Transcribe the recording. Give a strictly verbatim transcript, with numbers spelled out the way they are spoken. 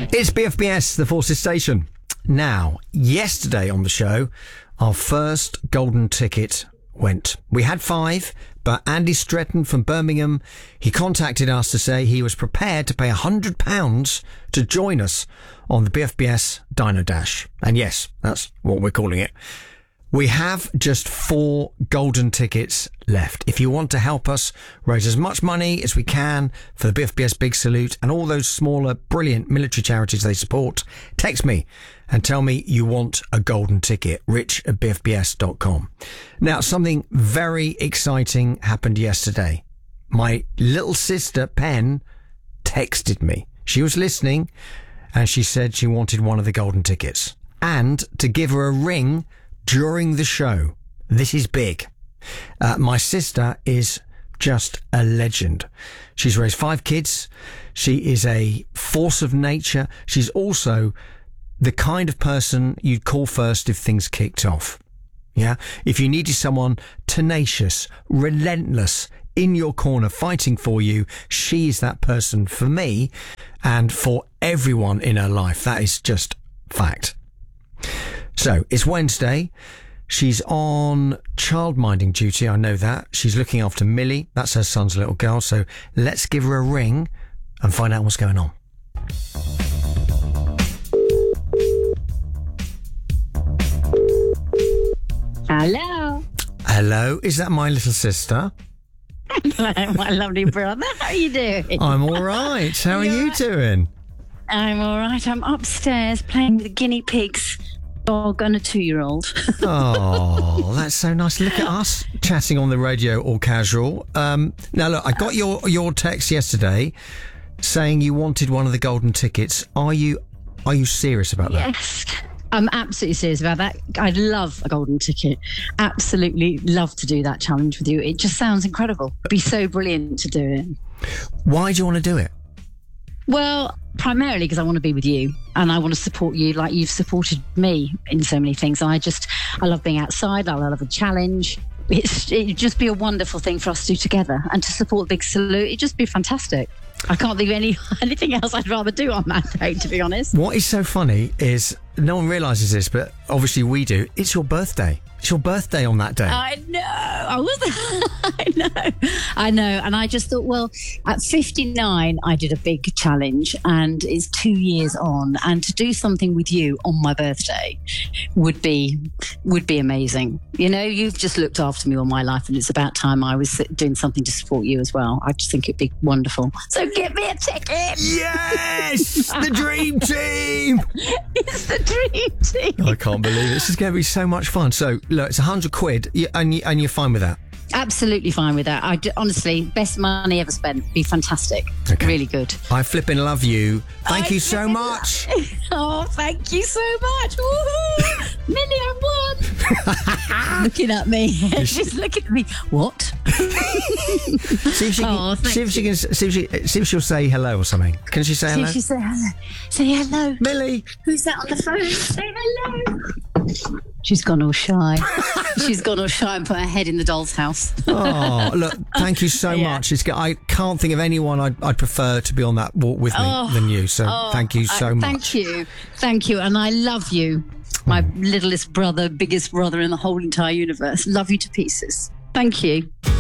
It's B F B S, the Forces Station. Now, yesterday on the show, our first golden ticket went. We had five, but Andy Stretton from Birmingham, he contacted us to say he was prepared to pay one hundred pounds to join us on the B F B S Dino Dash. And yes, that's what we're calling it. We have just four golden tickets left. If you want to help us raise as much money as we can for the B F B S Big Salute and all those smaller, brilliant military charities they support, text me and tell me you want a golden ticket, rich at b f b s dot com. Now, something very exciting happened yesterday. My little sister, Pen, texted me. She was listening and she said she wanted one of the golden tickets and to give her a ring during the show. This is big. Uh, my sister is just a legend. She's raised five kids. She is a force of nature. She's also the kind of person you'd call first if things kicked off. Yeah. If you needed someone tenacious, relentless, in your corner, fighting for you, she is that person for me and for everyone in her life. That is just fact. So, it's Wednesday. She's on childminding duty, I know that. She's looking after Millie. That's her son's little girl. So, let's give her a ring and find out what's going on. Hello. Hello, is that my little sister? Hello, my lovely brother. How are you doing? I'm all right. How are you doing? I'm all right. I'm upstairs playing with the guinea pigs, dog and a two-year-old. Oh, that's so nice. Look at us chatting on the radio, all casual. Um, now, look, I got your your text yesterday saying you wanted one of the golden tickets. Are you are you serious about that? Yes. I'm absolutely serious about that. I'd love a golden ticket. Absolutely love to do that challenge with you. It just sounds incredible. It'd be so brilliant to do it. Why do you want to do it? Well, primarily because I want to be with you and I want to support you like you've supported me in so many things. And I just, I love being outside. I love a challenge. It's, it'd just be a wonderful thing for us to do together and to support the Big Salute. It'd just be fantastic. I can't think of any anything else I'd rather do on that day, to be honest. What is so funny is no one realises this, but obviously we do. It's your birthday. It's your birthday on that day. I know. I was. I know. I know. And I just thought, well, at fifty-nine, I did a big challenge, and it's two years on. And to do something with you on my birthday would be would be amazing. You know, you've just looked after me all my life, and it's about time I was doing something to support you as well. I just think it'd be wonderful. So give me a ticket. Yes, the dream team. It's the dream team. I can't believe it. This is going to be so much fun. So, look, it's a hundred quid, and you, and you're fine with that. Absolutely fine with that. I d- honestly, best money ever spent. Be fantastic. Okay. Really good. I flipping love you. Thank I you so much. Oh, thank you so much. Woohoo! Millie, I won. Looking at me. She's looking at me. What? see if she can, oh, see if she can see if she see if she'll say hello or something. Can she say see hello? If she say hello. Say hello. Millie. Who's that on the phone? Say hello. She's gone all shy. She's gone all shy and put her head in the doll's house. Oh, look, thank you so yeah. much. It's, I can't think of anyone I'd, I'd prefer to be on that walk with me oh, than you. So oh, thank you so I, much. Thank you. Thank you. And I love you. My littlest brother, biggest brother in the whole entire universe. Love you to pieces. Thank you.